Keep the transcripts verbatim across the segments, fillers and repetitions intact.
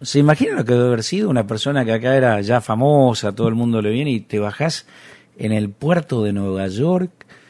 ¿Se imagina lo que debe haber sido una persona que acá era ya famosa, todo el mundo le viene y te bajás en el puerto de Nueva York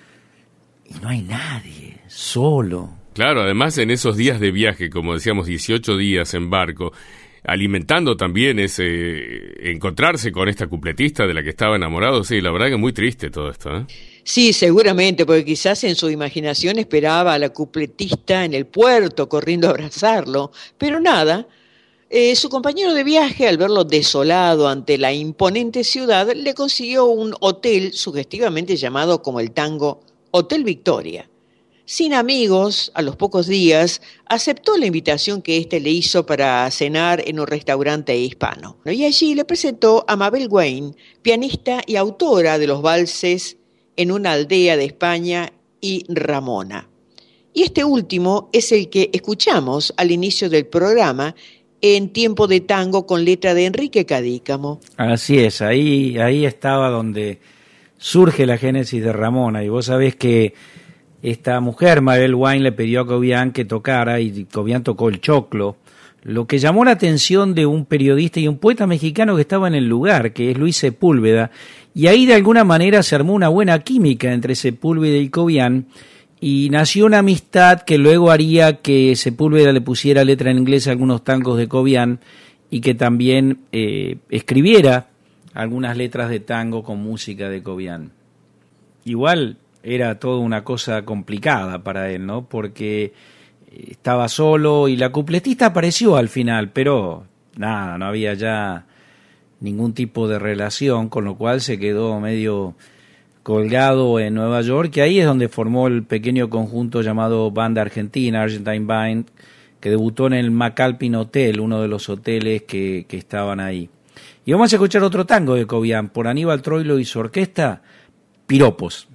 y no hay nadie, solo? Claro, además en esos días de viaje, como decíamos, dieciocho días en barco, alimentando también ese encontrarse con esta cupletista de la que estaba enamorado. Sí, la verdad que es muy triste todo esto, ¿eh? Sí, seguramente, porque quizás en su imaginación esperaba a la cupletista en el puerto corriendo a abrazarlo, pero nada. Eh, su compañero de viaje, al verlo desolado ante la imponente ciudad, le consiguió un hotel sugestivamente llamado como el tango Hotel Victoria. Sin amigos, a los pocos días, aceptó la invitación que éste le hizo para cenar en un restaurante hispano. Y allí le presentó a Mabel Wayne, pianista y autora de los valses En una aldea de España y Ramona. Y este último es el que escuchamos al inicio del programa en Tiempo de Tango con letra de Enrique Cadícamo. Así es, ahí, ahí estaba donde surge la génesis de Ramona, y vos sabés que esta mujer, Mabel Wayne, le pidió a Cobian que tocara, y Cobian tocó el choclo, lo que llamó la atención de un periodista y un poeta mexicano que estaba en el lugar, que es Luis Sepúlveda, y ahí de alguna manera se armó una buena química entre Sepúlveda y Cobian, y nació una amistad que luego haría que Sepúlveda le pusiera letra en inglés a algunos tangos de Cobian, y que también eh, escribiera algunas letras de tango con música de Cobian. Igual era toda una cosa complicada para él, ¿no? Porque estaba solo y la cupletista apareció al final, pero nada, no había ya ningún tipo de relación, con lo cual se quedó medio colgado en Nueva York, que ahí es donde formó el pequeño conjunto llamado Banda Argentina, Argentine Band, que debutó en el McAlpin Hotel, uno de los hoteles que, que estaban ahí. Y vamos a escuchar otro tango de Cobian por Aníbal Troilo y su orquesta, Piropos.